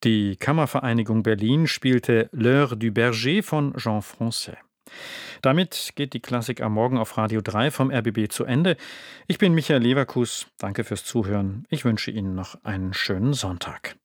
Die Kammervereinigung Berlin spielte L'Heure du Berger von Jean Francais. Damit geht die Klassik am Morgen auf Radio 3 vom RBB zu Ende. Ich bin Michael Leverkus. Danke fürs Zuhören. Ich wünsche Ihnen noch einen schönen Sonntag.